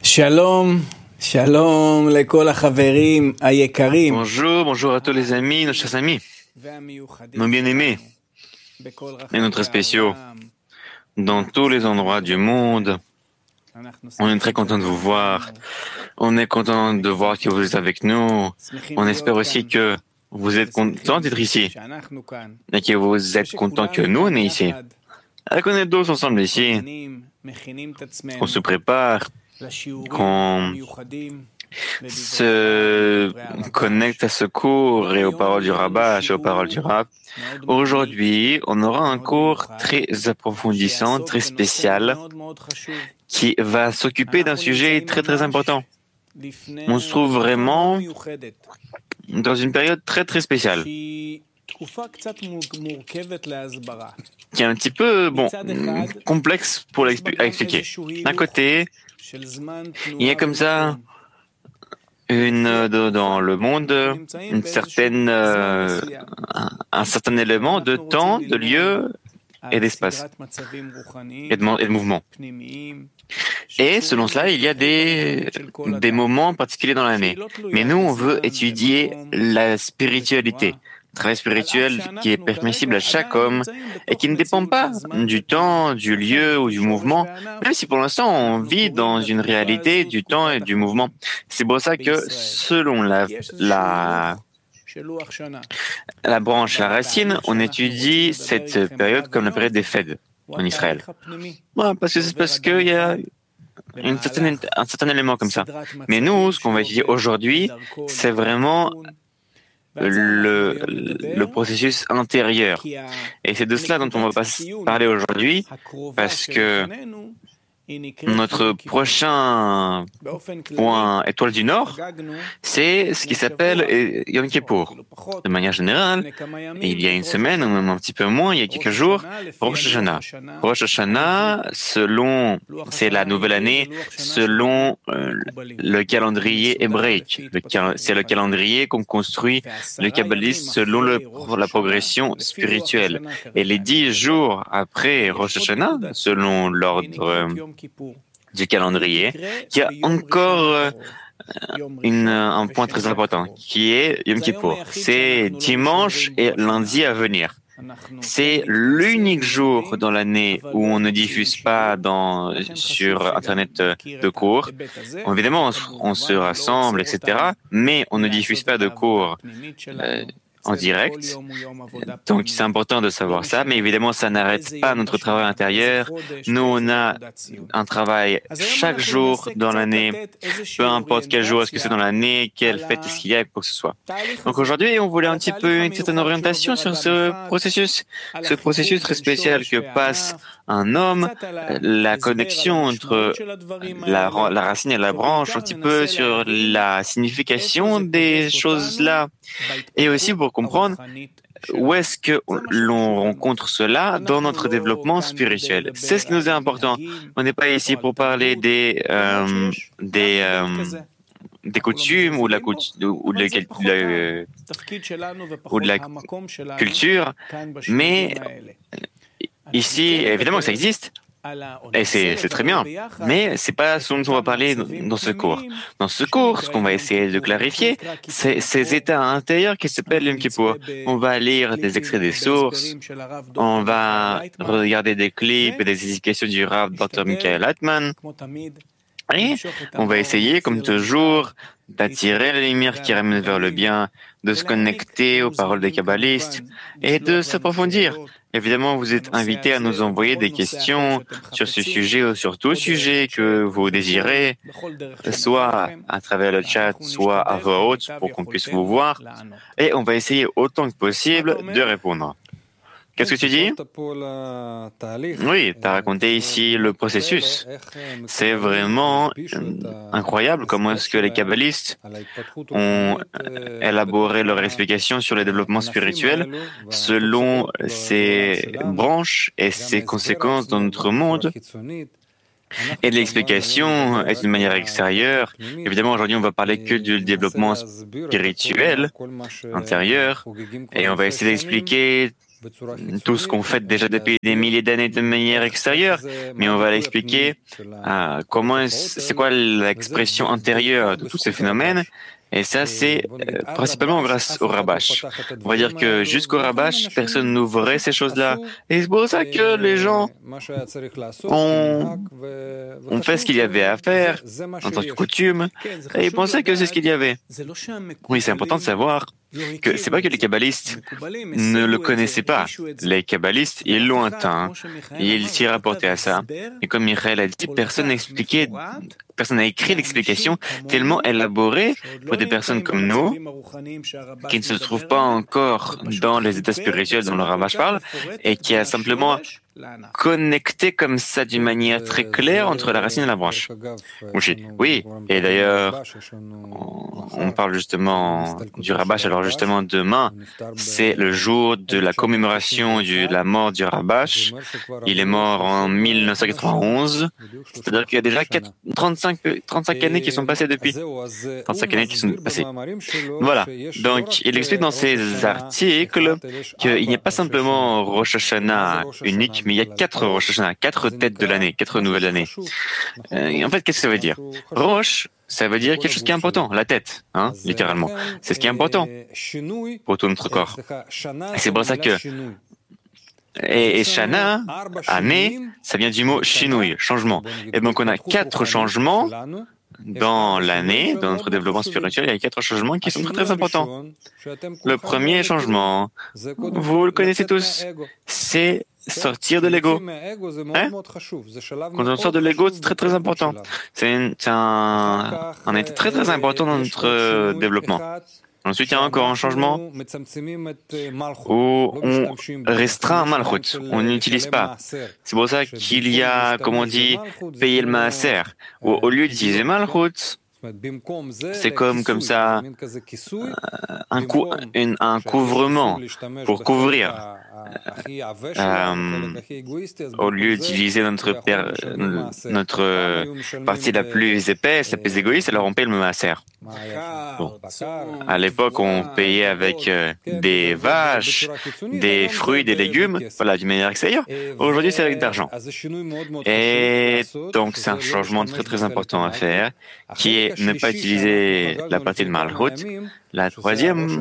Shalom, shalom לכל החברים היקרים. Bonjour à tous les amis, nos chers amis, nos bien-aimés et nos très spéciaux dans tous les endroits du monde. On est très content de vous voir. On est content de voir que vous êtes avec nous. On espère aussi que vous êtes content d'être ici et que vous êtes content que nous, on est ici. Alors qu'on est tous ensemble ici, qu'on se prépare, qu'on se connecte à ce cours et aux paroles du rabbin et aux paroles du Rav. Aujourd'hui, on aura un cours très approfondissant, très spécial, qui va s'occuper d'un sujet très très important. On se trouve vraiment dans une période très très spéciale, qui est un petit peu complexe pour à expliquer. D'un côté, il y a comme ça dans le monde un certain élément de temps, de lieu et d'espace et de mouvement. Et selon cela, il y a des moments particuliers dans l'année. Mais nous, on veut étudier la spiritualité, le travail spirituel qui est permissible à chaque homme et qui ne dépend pas du temps, du lieu ou du mouvement, même si pour l'instant on vit dans une réalité du temps et du mouvement. C'est pour ça que selon la branche, la racine, on étudie cette période comme la période des fêtes en Israël. Ouais, parce qu'il y a un certain élément comme ça. Mais nous, ce qu'on va étudier aujourd'hui, c'est vraiment le processus intérieur. Et c'est de cela dont on va parler aujourd'hui, parce que notre prochain point étoile du Nord, c'est ce qui s'appelle Yom Kippour. De manière générale, il y a une semaine, ou même un petit peu moins, il y a quelques jours, Rosh Hashanah. Rosh Hashanah, c'est la nouvelle année selon le calendrier hébraïque. C'est le calendrier qu'ont construit le kabbaliste selon la progression spirituelle. Et les 10 jours après Rosh Hashanah, selon l'ordre du calendrier, il y a encore un point très important, qui est Yom Kippour. C'est dimanche et lundi à venir. C'est l'unique jour dans l'année où on ne diffuse pas sur Internet de cours. Évidemment, on se rassemble, etc., mais on ne diffuse pas de cours en direct. Donc, c'est important de savoir ça, mais évidemment, ça n'arrête pas notre travail intérieur. Nous, on a un travail chaque jour dans l'année, peu importe quel jour est-ce que c'est dans l'année, quelle fête est-ce qu'il y a, quoi que ce soit. Donc, aujourd'hui, on voulait un petit peu une certaine orientation sur ce processus très spécial que passe un homme, la connexion entre la racine et la branche, un petit peu sur la signification des choses-là, et aussi pour comprendre où est-ce que l'on rencontre cela dans notre développement spirituel. C'est ce qui nous est important. On n'est pas ici pour parler des coutumes ou de la culture, mais ici, évidemment que ça existe, et c'est très bien, mais c'est pas ce dont on va parler dans ce cours. Dans ce cours, ce qu'on va essayer de clarifier, c'est ces états intérieurs qui s'appellent Yom Kippour. On va lire des extraits des sources, on va regarder des clips et des explications du Rav Dr. Michael Altman, et on va essayer, comme toujours, d'attirer la lumière qui ramène vers le bien, de se connecter aux paroles des kabbalistes et de s'approfondir. Évidemment, vous êtes invités à nous envoyer des questions sur ce sujet ou sur tout sujet que vous désirez, soit à travers le chat, soit à voix haute pour qu'on puisse vous voir. Et on va essayer autant que possible de répondre. Qu'est-ce que tu dis? Oui, tu as raconté ici le processus. C'est vraiment incroyable comment est-ce que les kabbalistes ont élaboré leur explication sur le développement spirituel selon ses branches et ses conséquences dans notre monde. Et l'explication est d'une manière extérieure. Évidemment, aujourd'hui, on va parler que du développement spirituel intérieur et on va essayer d'expliquer tout ce qu'on fait déjà depuis des milliers d'années de manière extérieure, mais on va l'expliquer c'est quoi l'expression intérieure de tous ces phénomènes. Et ça, c'est principalement grâce au Rabash. On va dire que jusqu'au Rabash, personne n'ouvrait ces choses-là. Et c'est pour ça que les gens ont fait ce qu'il y avait à faire, en tant que coutume, et ils pensaient que c'est ce qu'il y avait. Oui, c'est important de savoir que c'est pas que les kabbalistes ne le connaissaient pas. Les kabbalistes, ils l'ont atteint, et ils s'y rapportaient à ça. Et comme Michael a dit, personne n'a écrit l'explication tellement élaborée pour des personnes comme nous, qui ne se trouvent pas encore dans les états spirituels dont le Ravash parle, et qui a simplement connecté comme ça d'une manière très claire entre la racine et la branche. Oui, et d'ailleurs, on parle justement du Rabash. Alors justement, demain, c'est le jour de la commémoration de la mort du Rabash. Il est mort en 1991, c'est-à-dire qu'il y a déjà 35 années qui sont passées depuis. 35 années qui sont passées. Voilà. Donc, il explique dans ses articles qu'il n'y a pas simplement Rosh Hashanah unique, mais il y a 4 Rosh Hashanah, 4 têtes de l'année, 4 nouvelles années. En fait, qu'est-ce que ça veut dire? Rosh, ça veut dire quelque chose qui est important, la tête, littéralement. C'est ce qui est important pour tout notre corps. Et c'est pour ça que et Shana, année, ça vient du mot shinui, changement. Et donc on a 4 changements dans l'année, dans notre développement spirituel. Il y a 4 changements qui sont très très importants. Le premier changement, vous le connaissez tous, c'est sortir de l'ego. Quand on sort de l'ego, c'est très très important. C'est un état très très important dans notre développement. Ensuite, il y a encore un changement où on restreint Malchut, on n'utilise pas. C'est pour ça qu'il y a, comme on dit, payer le maaser. Au lieu d'utiliser Malchut, c'est comme ça un couvrement pour couvrir. Au lieu d'utiliser notre partie la plus épaisse, la plus égoïste, alors on paye le maaser. Bon. À l'époque, on payait avec des vaches, des fruits, des légumes, voilà, d'une manière extérieure. Aujourd'hui, c'est avec de l'argent. Et donc, c'est un changement très très important à faire, qui est ne pas utiliser la partie de Malchut. La troisième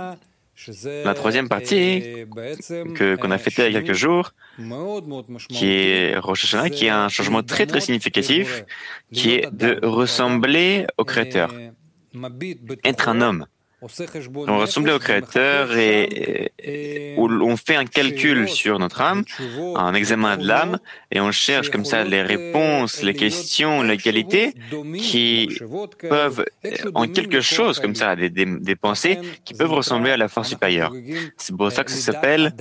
partie qu'on a fêtée il y a quelques jours, qui est Rosh Hashanah, qui est un changement très très significatif, qui est de ressembler au Créateur, être un homme. On ressemble au Créateur et on fait un calcul sur notre âme, un examen de l'âme, et on cherche comme ça les réponses, les questions, les qualités qui peuvent, en quelque chose comme ça, des pensées qui peuvent ressembler à la force supérieure. C'est pour ça que ça s'appelle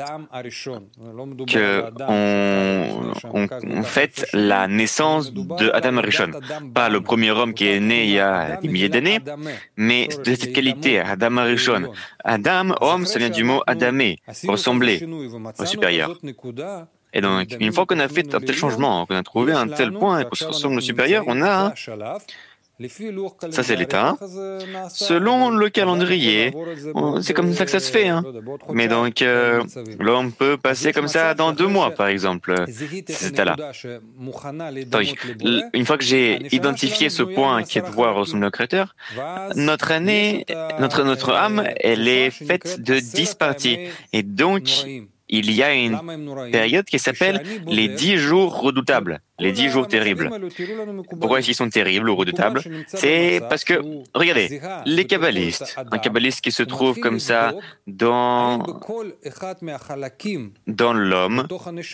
on fête la naissance de Adam Arishon. Pas le premier homme qui est né il y a des milliers d'années, mais de cette qualité, Adam Arishon. Adam, homme, ça vient du mot Adamé, ressembler au supérieur. Et donc, une fois qu'on a fait un tel changement, qu'on a trouvé un tel point, qu'on se ressemble au supérieur, on a ça c'est l'état. Selon le calendrier, c'est comme ça que ça se fait. Mais donc, l'homme peut passer comme ça dans 2 mois, par exemple, ces états-là. Donc, une fois que j'ai identifié ce point qui est de voir ressembler au Créateur, notre année, notre âme, elle est faite de 10 parties. Et donc, il y a une période qui s'appelle les 10 jours redoutables, les 10 jours terribles. Pourquoi est-ce qu'ils sont terribles ou redoutables? C'est parce que, regardez, les kabbalistes, un kabbaliste qui se trouve comme ça dans l'homme,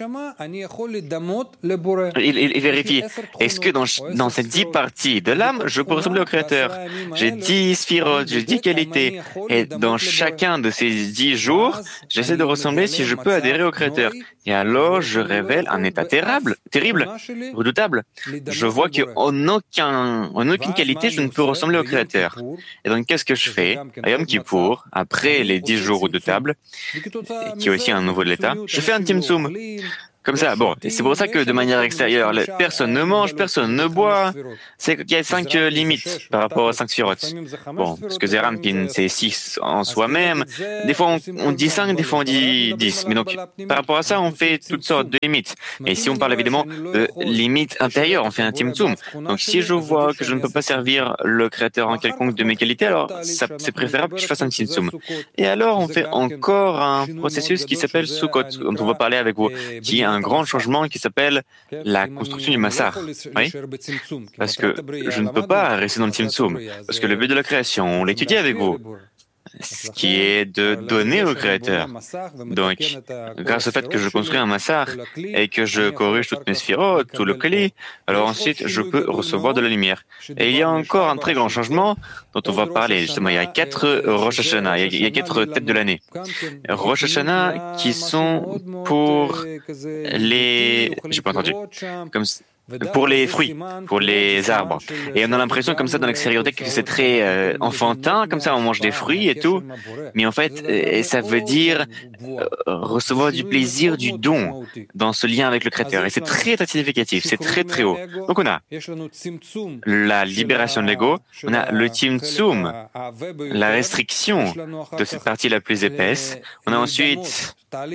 il vérifie, est-ce que dans ces 10 parties de l'âme, je peux ressembler au Créateur? J'ai 10 sphirotes, j'ai 10 qualités, et dans chacun de ces 10 jours, j'essaie de ressembler si je peux adhérer au Créateur. Et alors, je révèle un état terrible, redoutable. Je vois qu'en aucune qualité, je ne peux ressembler au Créateur. Et donc, qu'est-ce que je fais? À Yom Kippour, après les 10 jours redoutables, qui est aussi un nouveau de l'état, je fais un Tzimtzum. Comme ça, bon, et c'est pour ça que de manière extérieure, personne ne mange, personne ne boit. C'est qu'il y a 5 limites par rapport aux 5 sphirotes. Bon, parce que Zerampin, c'est 6 en soi-même. Des fois, on dit 5, des fois, on dit 10. Mais donc, par rapport à ça, on fait toutes sortes de limites. Et si on parle évidemment de limites intérieures, on fait un Tzimtzum. Donc, si je vois que je ne peux pas servir le Créateur en quelconque de mes qualités, alors c'est préférable que je fasse un Tzimtzum. Et alors, on fait encore un processus qui s'appelle Sukkot, dont on va parler avec vous, qui est un grand changement qui s'appelle la construction du Massar. Oui? Parce que je ne peux pas rester dans le Tzimtzum. Parce que le but de la création, on l'étudie avec vous, ce qui est de donner au Créateur. Donc, grâce au fait que je construis un massar et que je corrige toutes mes sphirotes, tout le kli, alors ensuite je peux recevoir de la lumière. Et il y a encore un très grand changement dont on va parler. Justement, il y a 4 Rosh Hashanah, il y a 4 têtes de l'année. Rosh Hashanah qui sont pour les... J'ai pas entendu. Comme pour les fruits, pour les arbres. Et on a l'impression comme ça dans l'extériorité que c'est très enfantin, comme ça on mange des fruits et tout. Mais en fait, ça veut dire recevoir du plaisir, du don dans ce lien avec le Créateur. Et c'est très, très significatif, c'est très, très haut. Donc on a la libération de l'ego, on a le Tzimtzum, la restriction de cette partie la plus épaisse. On a ensuite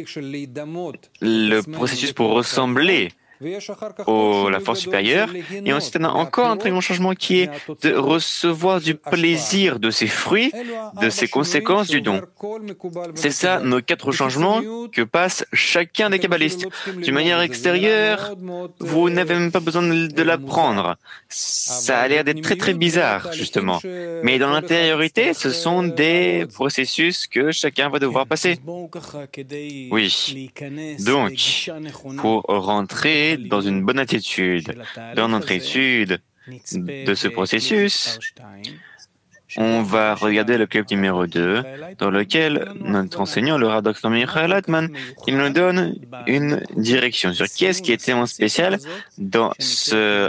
le processus pour ressembler la force supérieure, et ensuite on a encore un très grand changement qui est de recevoir du plaisir de ces fruits, de ces conséquences du don. C'est ça nos 4 changements que passe chacun des kabbalistes. D'une manière extérieure, vous n'avez même pas besoin de l'apprendre. Ça a l'air d'être très très bizarre, justement. Mais dans l'intériorité, ce sont des processus que chacun va devoir passer. Oui. Donc, pour rentrer dans une bonne attitude dans notre étude de ce processus, on va regarder le clip numéro 2, dans lequel notre enseignant, le Rav Dr. Michael Altman, il nous donne une direction sur qu'est-ce qui est tellement spécial dans ce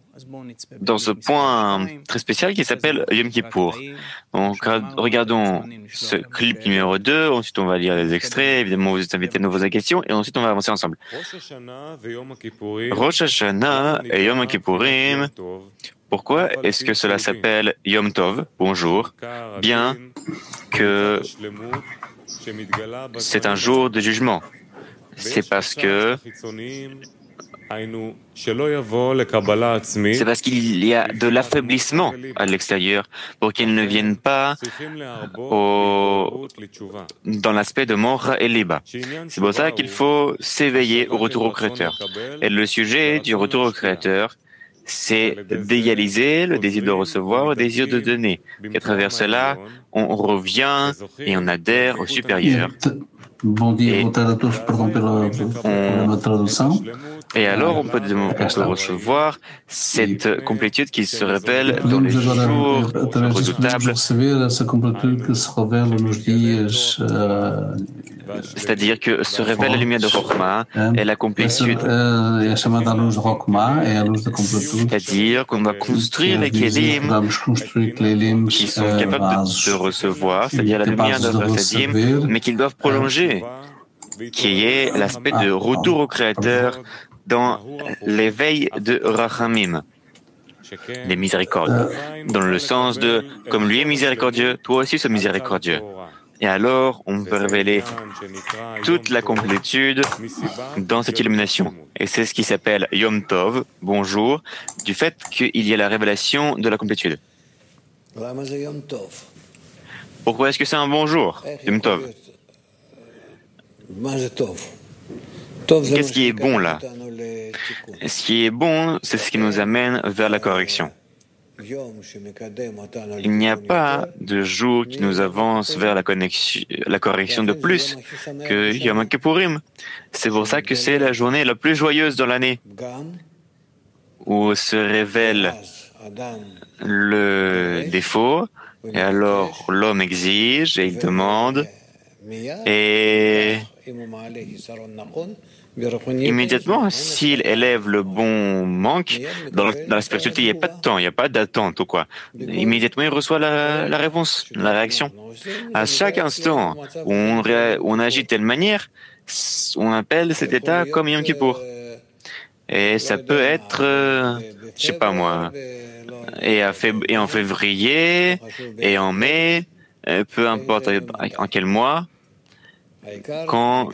point très spécial qui s'appelle Yom Kippour. Donc, regardons ce clip numéro 2, ensuite on va lire les extraits, évidemment vous êtes invités à nous poser des questions, et ensuite on va avancer ensemble. Rosh Hashanah et Yom Kippourim. Pourquoi est-ce que cela s'appelle Yom Tov, bonjour, bien que c'est un jour de jugement? C'est parce qu'il y a de l'affaiblissement à l'extérieur pour qu'ils ne viennent pas dans l'aspect de Mora et Liba. C'est pour ça qu'il faut s'éveiller au retour au Créateur. Et le sujet du retour au Créateur, c'est d'égaliser le désir de recevoir, le désir de donner. Et à travers cela, on revient et on adhère au supérieur. Et alors, on peut recevoir cette complétude qui se révèle dans les jours redoutables. C'est-à-dire que se révèle la lumière de Chokhmah et la complétude. C'est-à-dire qu'on va construire les kelim qui sont capables de recevoir, c'est-à-dire la lumière de Raphadim, mais qu'ils doivent prolonger, qui est l'aspect de retour au Créateur dans l'éveil de Rachamim, les miséricordes, dans le sens de comme lui est miséricordieux, toi aussi sois miséricordieux. Et alors, on peut révéler toute la complétude dans cette illumination. Et c'est ce qui s'appelle Yom Tov, bonjour, du fait qu'il y a la révélation de la complétude. Pourquoi est-ce que c'est un bonjour, Yom Tov? Qu'est-ce qui est bon là? Ce qui est bon, c'est ce qui nous amène vers la correction. Il n'y a pas de jour qui nous avance vers la correction de plus que Yom Kippourim. C'est pour ça que c'est la journée la plus joyeuse dans l'année, où se révèle le défaut, et alors l'homme exige et il demande, et immédiatement, s'il élève le bon manque, dans la spiritualité, il n'y a pas de temps, il n'y a pas d'attente ou quoi. Immédiatement, il reçoit la réponse, la réaction. À chaque instant où on agit de telle manière, on appelle cet état comme Yom Kippour. Et ça peut être, je sais pas moi, et en février, et en mai, peu importe en quel mois, quand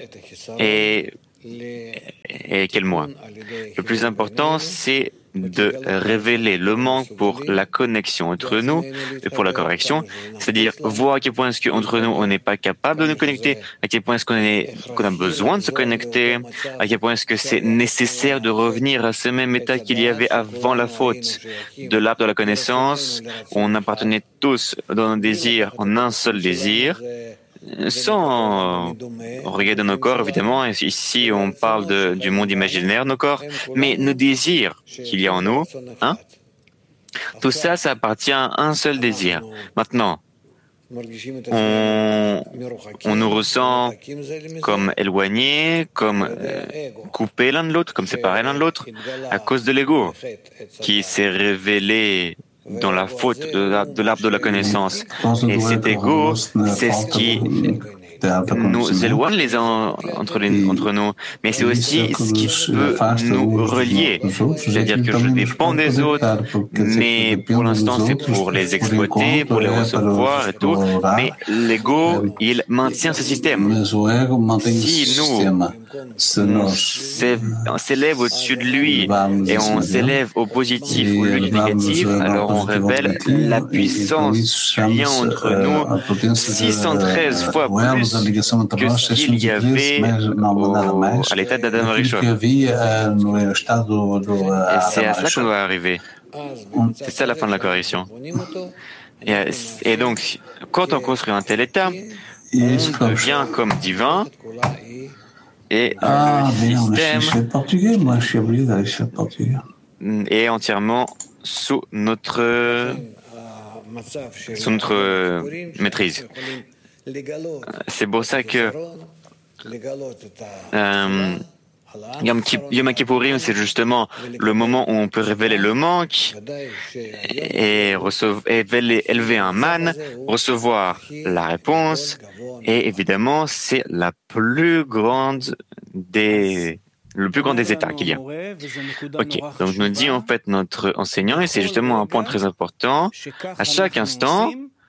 et quel mois. Le plus important, c'est de révéler le manque pour la connexion entre nous et pour la correction, c'est-à-dire voir à quel point est-ce qu'entre nous on n'est pas capable de nous connecter, à quel point est-ce qu'on a besoin de se connecter, à quel point est-ce que c'est nécessaire de revenir à ce même état qu'il y avait avant la faute de l'arbre de la connaissance, où on appartenait tous dans nos désirs en un seul désir, sans regarder nos corps, évidemment. Ici, on parle du monde imaginaire, nos corps, mais nos désirs qu'il y a en nous, hein, tout ça, ça appartient à un seul désir. Maintenant, on nous ressent comme éloignés, comme coupés l'un de l'autre, comme séparés l'un de l'autre, à cause de l'ego qui s'est révélé dans la faute de l'arbre de la connaissance. Et cet ego, c'est ce qui nous éloigne les uns entre nous, mais c'est aussi ce qui peut nous relier. C'est-à-dire que je dépends des autres, mais pour l'instant c'est pour les exploiter, pour les recevoir et tout, mais l'ego, il maintient ce système. Si on s'élève au-dessus de lui et on s'élève au positif au lieu du négatif, alors on révèle la puissance du lien entre nous 613 fois plus que ce qu'il y avait à l'état d'Adam Arishon. Et c'est à ça qu'on va arriver. C'est ça la fin de la correction. Et donc, quand on construit un tel état, on devient comme divin et le système est entièrement sous notre maîtrise. C'est pour ça que Yom Kippourim, c'est justement le moment où on peut révéler le manque et élever un man, recevoir la réponse, et évidemment, c'est le plus grand des états qu'il y a. Ok, donc nous dit en fait notre enseignant, et c'est justement un point très important, à chaque instant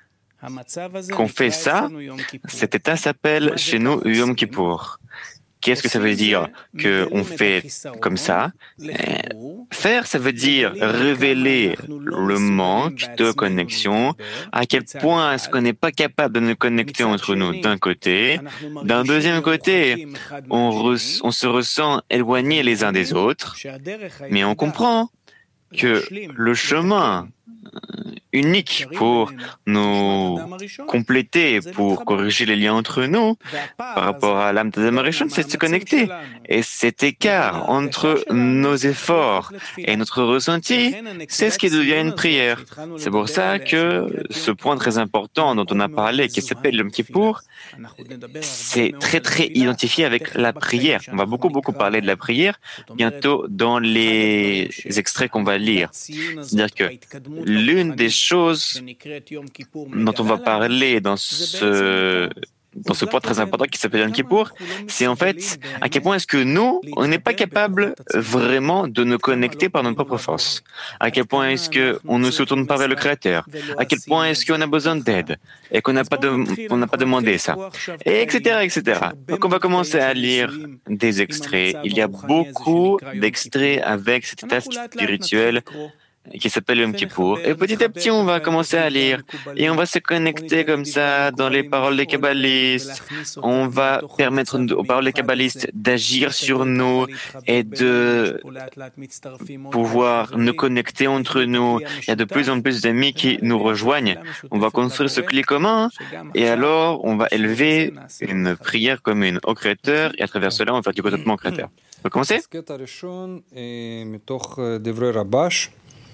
qu'on fait ça, cet état s'appelle chez nous Yom Kippour. Qu'est-ce que ça veut dire qu'on fait comme ça? Faire, ça veut dire révéler le manque de connexion, à quel point est-ce qu'on n'est pas capable de nous connecter entre nous d'un côté. D'un deuxième côté, on se ressent éloignés les uns des autres, mais on comprend que le chemin unique pour nous compléter, pour corriger les liens entre nous par rapport à l'âme d'Adam Arishon, c'est de se connecter. Et cet écart entre nos efforts et notre ressenti, c'est ce qui devient une prière. C'est pour ça que ce point très important dont on a parlé, qui s'appelle Yom Kippour, c'est très très identifié avec la prière. On va beaucoup parler de la prière bientôt dans les extraits qu'on va lire. C'est-à-dire que l'une des choses dont on va parler dans ce point très important qui s'appelle Yom Kippour, c'est en fait à quel point est-ce que nous, on n'est pas capable vraiment de nous connecter par notre propre force. À quel point est-ce qu'on ne se tourne pas vers le Créateur. À quel point est-ce qu'on a besoin d'aide et qu'on n'a pas demandé ça. Et etc. Donc on va commencer à lire des extraits. Il y a beaucoup d'extraits avec cet état spirituel qui s'appelle Yom Kippour. Et petit à petit, on va commencer à lire. Et on va se connecter comme ça dans les paroles des kabbalistes. On va permettre aux paroles des kabbalistes d'agir sur nous et de pouvoir nous connecter entre nous. Il y a de plus en plus d'amis qui nous rejoignent. On va construire ce clé commun et alors on va élever une prière commune au Créateur et à travers cela, on va faire du contentement au Créateur. On va commencer?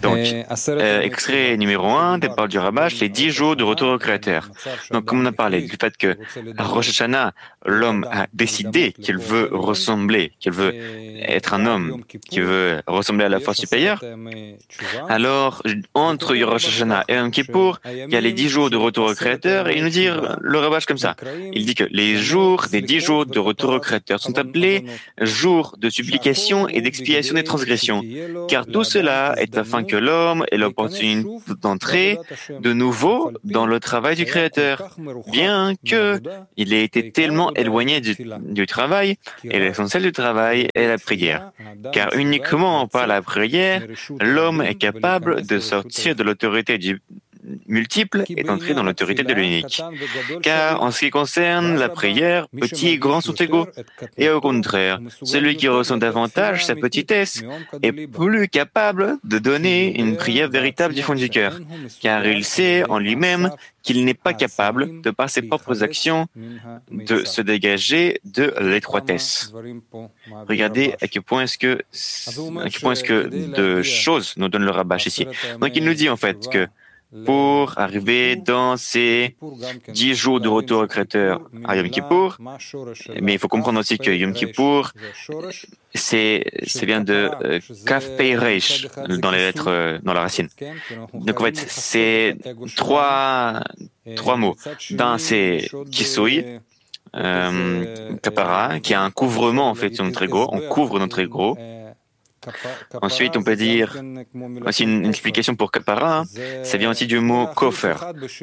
Donc, extrait numéro 1 des paroles du Rabash, les 10 jours de retour au Créateur. Donc, comme on a parlé du fait que à Rosh Hashanah, l'homme a décidé qu'il veut ressembler, qu'il veut être un homme, qui veut ressembler à la force supérieure, alors, entre Rosh Hashanah et Yom Kippour, il y a les 10 jours de retour au Créateur, et il nous dit le Rabash comme ça. Il dit que les jours des 10 jours de retour au Créateur sont appelés jours de supplication et d'expiation des transgressions, car tout cela est afin que l'homme ait l'opportunité d'entrer de nouveau dans le travail du Créateur, bien qu'il ait été tellement éloigné du travail, et l'essentiel du travail est la prière. Car uniquement par la prière, l'homme est capable de sortir de l'autorité du multiple et d'entrer dans l'autorité de l'unique. Car en ce qui concerne la prière, petit et grand sont égaux. Et au contraire, celui qui ressent davantage sa petitesse est plus capable de donner une prière véritable du fond du cœur, car il sait en lui-même qu'il n'est pas capable, de par ses propres actions, de se dégager de l'étroitesse. Regardez à quel point est-ce que de choses nous donne le Rabash ici. Donc il nous dit en fait que pour arriver dans ces 10 jours de retour au Créateur à Yom Kippour, mais il faut comprendre aussi que Yom Kippour, c'est bien de Kaf Pei Reish dans les lettres, dans la racine. Donc en fait, c'est trois mots. D'un, c'est Kisui, Kapara, qui a un couvrement en fait sur notre ego. On couvre notre ego. Ensuite, on peut dire aussi une explication pour kapara, hein. Ça vient aussi du mot kofer,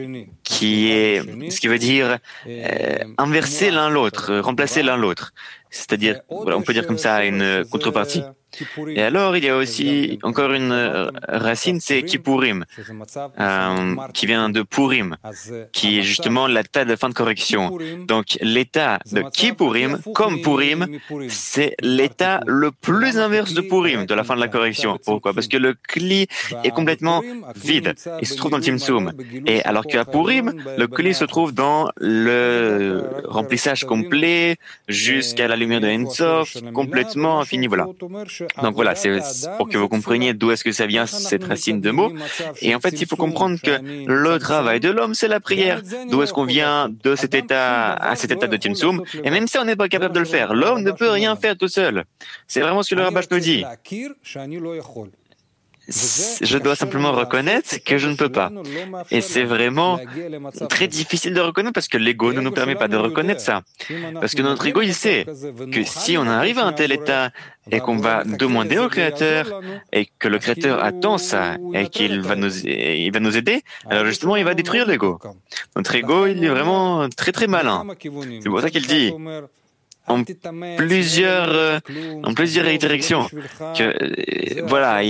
ce qui veut dire inverser l'un l'autre, remplacer l'un l'autre. C'est-à-dire, voilà, on peut dire comme ça une contrepartie. Et alors, il y a aussi encore une racine, c'est Kippurim, qui vient de Purim, qui est justement l'état de fin de correction. Donc, l'état de Kippurim, comme Purim, c'est l'état le plus inverse de Purim, de la fin de la correction. Pourquoi? Parce que le Kli est complètement vide. Il se trouve dans le Tzimtzum. Et alors qu'à Purim, le Kli se trouve dans le remplissage complet jusqu'à la lumière de Ein Sof, complètement infini. Voilà. Donc voilà, c'est pour que vous compreniez d'où est-ce que ça vient cette racine de mots. Et en fait, il faut comprendre que le travail de l'homme, c'est la prière. D'où est-ce qu'on vient de cet état à cet état de Tzimtzum. Et même si on n'est pas capable de le faire, l'homme ne peut rien faire tout seul. C'est vraiment ce que le Rabash nous dit. Je dois simplement reconnaître que je ne peux pas. Et c'est vraiment très difficile de reconnaître parce que l'ego ne nous permet pas de reconnaître ça. Parce que notre ego, il sait que si on arrive à un tel état et qu'on va demander au Créateur et que le Créateur attend ça et qu'il va nous aider, alors justement, il va détruire l'ego. Notre ego, il est vraiment très très malin. C'est pour ça qu'il dit en plusieurs directions que voilà,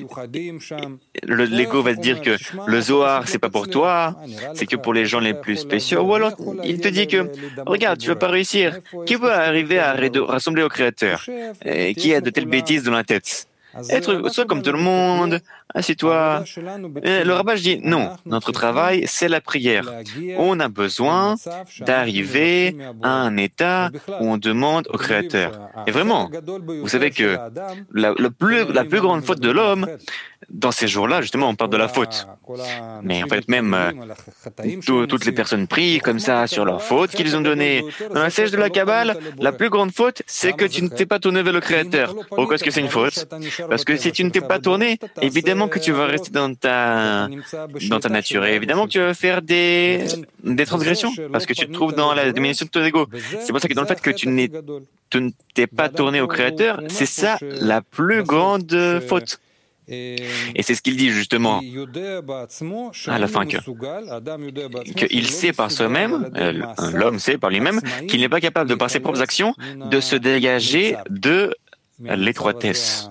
l'ego va te dire que le Zohar c'est pas pour toi, c'est que pour les gens les plus spéciaux, ou alors il te dit que regarde, tu vas pas réussir, qui peut arriver à rassembler au Créateur, qui a de telles bêtises dans la tête? Sois comme tout le monde, assieds-toi. Le Rabash dit non, notre travail, c'est la prière. On a besoin d'arriver à un état où on demande au Créateur. Et vraiment, vous savez que la plus grande faute de l'homme, dans ces jours-là, justement, on parle de la faute. Mais en fait, même toutes les personnes prient comme ça sur leur faute qu'ils ont donnée. Dans la sèche de la Kabbale, la plus grande faute, c'est que tu ne t'es pas tourné vers le Créateur. Pourquoi est-ce que c'est une faute? Parce que si tu ne t'es pas tourné, évidemment que tu vas rester dans ta nature. Et évidemment que tu vas faire des transgressions, parce que tu te trouves dans la domination de ton ego. C'est pour ça que dans le fait que tu ne t'es pas tourné au Créateur, c'est ça la plus grande faute. Et c'est ce qu'il dit justement à la fin, qu'il sait par soi-même, l'homme sait par lui-même, qu'il n'est pas capable de par ses propres actions de se dégager de l'étroitesse,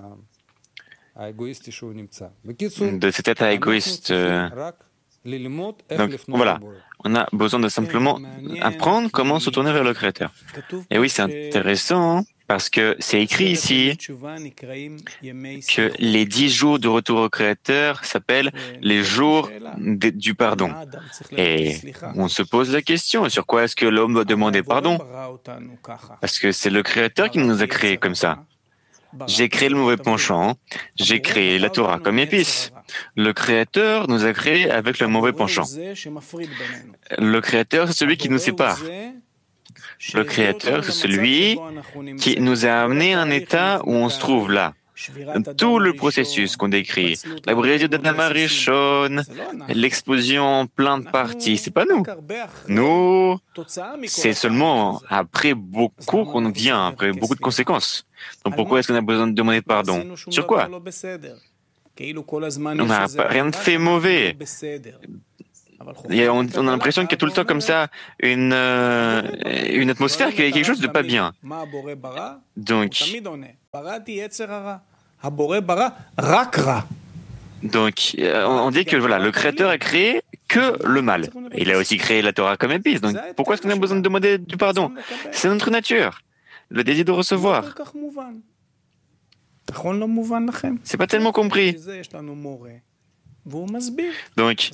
de cet état égoïste. Donc voilà, on a besoin de simplement apprendre comment se tourner vers le Créateur. Et oui, c'est intéressant parce que c'est écrit ici que les 10 jours de retour au Créateur s'appellent les jours du pardon. Et on se pose la question, sur quoi est-ce que l'homme doit demander pardon? Parce que c'est le Créateur qui nous a créés comme ça. j'ai créé le mauvais penchant, j'ai créé la Torah comme épice. Le Créateur nous a créés avec le mauvais penchant. Le Créateur, c'est celui qui nous sépare. Le Créateur, c'est celui qui nous a amené à un état où on se trouve là. Tout le processus qu'on décrit, la brisure d'Adam Arishon, l'explosion en plein de parties, c'est pas nous. Nous, c'est seulement après beaucoup qu'on vient, après beaucoup de conséquences. Donc pourquoi est-ce qu'on a besoin de demander pardon? Sur quoi? On n'a rien fait mauvais. On a l'impression qu'il y a tout le temps comme ça une atmosphère qui est quelque chose de pas bien. Donc, on dit que voilà, le Créateur a créé que le mal. Il a aussi créé la Torah comme épice. Donc, pourquoi est-ce qu'on a besoin de demander du pardon? C'est notre nature, le désir de recevoir. C'est pas tellement compris. Donc,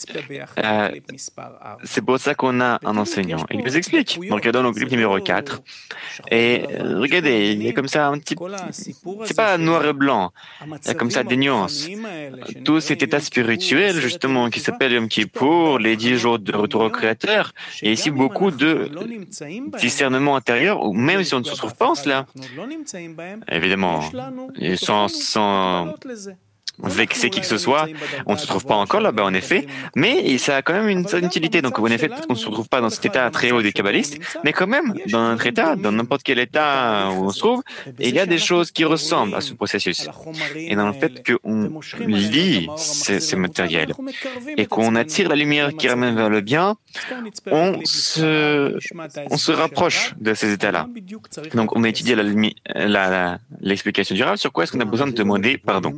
c'est pour ça qu'on a un enseignant. Il nous explique. Donc, il donne au clip numéro 4. Et regardez, il y a comme ça un petit... C'est pas noir et blanc. Il y a comme ça des nuances. Tout cet état spirituel, justement, qui s'appelle Yom Kippour, les 10 jours de retour au Créateur, il y a ici beaucoup de discernement intérieur, ou même si on ne se trouve pas en cela, évidemment, et sans vexer qui que ce soit, on ne se trouve pas encore là-bas en effet, mais ça a quand même une certaine utilité. Donc en effet, peut-être qu'on ne se retrouve pas dans cet état très haut des kabbalistes, mais quand même, dans notre état, dans n'importe quel état où on se trouve, il y a des choses qui ressemblent à ce processus. Et dans le fait qu'on lit ces matériels et qu'on attire la lumière qui ramène vers le bien, on se rapproche de ces états-là. Donc on a étudié l'explication du Rav sur quoi est-ce qu'on a besoin de demander pardon.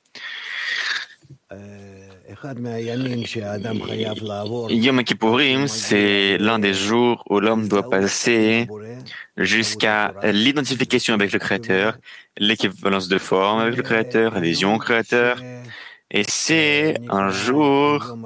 Yom Kippourim, c'est l'un des jours où l'homme doit passer jusqu'à l'identification avec le Créateur, l'équivalence de forme avec le Créateur, l'adhésion au Créateur, et c'est un jour,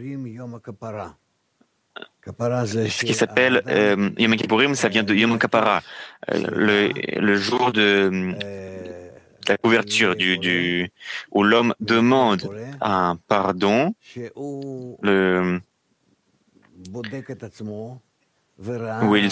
ce qui s'appelle Yom Kippourim, ça vient de Yom Kapara, le jour de la couverture où l'homme demande un pardon, où il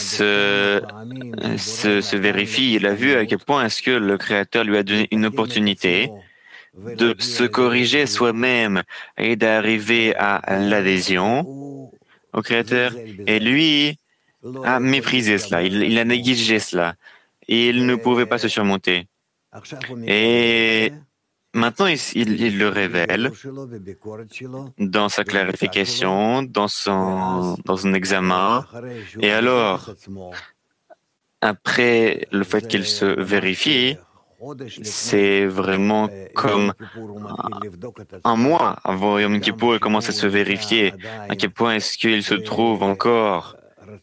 se vérifie, il a vu à quel point est-ce que le Créateur lui a donné une opportunité de se corriger soi-même et d'arriver à l'adhésion au Créateur. Et lui a méprisé cela, il a négligé cela, et il ne pouvait pas se surmonter. Et maintenant, il le révèle dans sa clarification, dans son examen. Et alors, après le fait qu'il se vérifie, c'est vraiment comme un mois avant Yom Kippour, il commence à se vérifier à quel point est-ce qu'il se trouve encore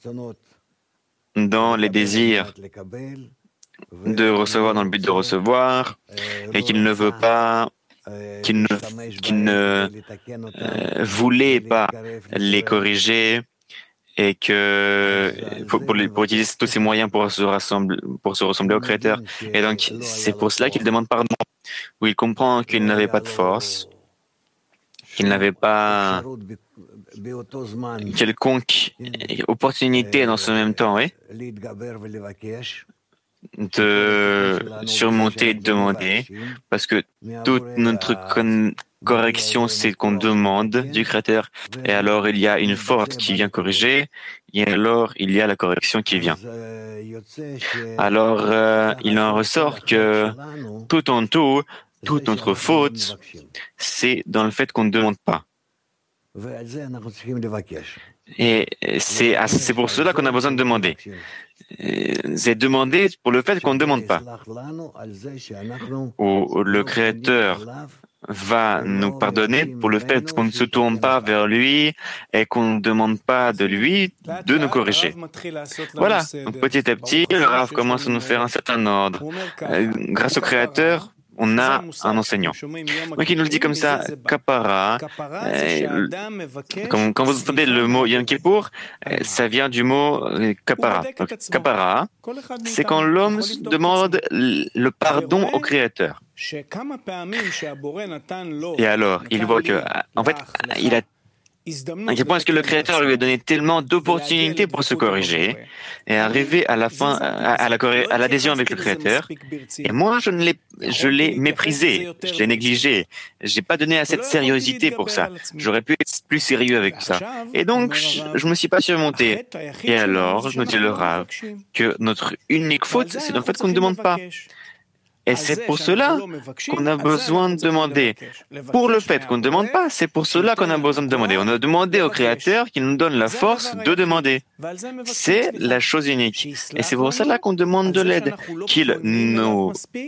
dans les désirs de recevoir dans le but de recevoir et qu'il ne veut pas, qu'il ne voulait pas les corriger et que pour utiliser tous ces moyens pour se ressembler au Créateur. Et donc c'est pour cela qu'il demande pardon, où il comprend qu'il n'avait pas de force, qu'il n'avait pas quelconque opportunité dans ce même temps, oui, de surmonter et de demander, parce que toute notre correction, c'est qu'on demande du Créateur, et alors il y a une force qui vient corriger, et alors il y a la correction qui vient. Alors il en ressort que tout en tout, toute notre faute, c'est dans le fait qu'on ne demande pas. Et c'est pour cela qu'on a besoin de demander. C'est demander pour le fait qu'on ne demande pas. Ou le Créateur va nous pardonner pour le fait qu'on ne se tourne pas vers lui et qu'on ne demande pas de lui de nous corriger. Voilà, donc petit à petit, le Rav commence à nous faire un certain ordre. Grâce au Créateur, on a un enseignant. Donc il nous le dit comme ça, kapara. Quand vous entendez le mot Yom Kippour, ça vient du mot kapara. Donc, kapara, c'est quand l'homme demande le pardon au Créateur. Et alors, il voit que, en fait, il a à quel point est-ce que le Créateur lui a donné tellement d'opportunités pour se corriger et arriver à la fin, à l'adhésion avec le Créateur. Et moi, je l'ai méprisé, je l'ai négligé. J'ai pas donné assez de sérieuxité pour ça. J'aurais pu être plus sérieux avec ça. Et donc, je me suis pas surmonté. Et alors, je me dis le Rav que notre unique faute, c'est le fait qu'on ne demande pas. Et c'est pour cela qu'on a besoin de demander. Pour le fait qu'on ne demande pas, c'est pour cela qu'on a besoin de demander. On a demandé au Créateur qu'il nous donne la force de demander. C'est la chose unique. Et c'est pour cela qu'on demande de l'aide, qu'il nous